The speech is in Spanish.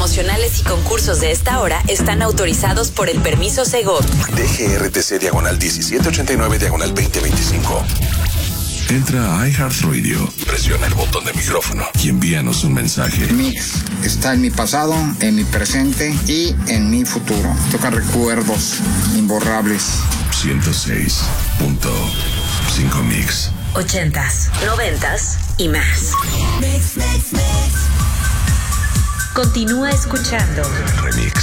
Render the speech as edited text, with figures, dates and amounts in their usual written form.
promocionales y concursos de esta hora están autorizados por el permiso Segov. DGRTC/1789/2025. Entra a iHeartRadio, presiona el botón de micrófono y envíanos un mensaje. Mix está en mi pasado, en mi presente y en mi futuro. Toca recuerdos imborrables. 106.5 Mix. 80s, 90s y más. Continúa escuchando Remix.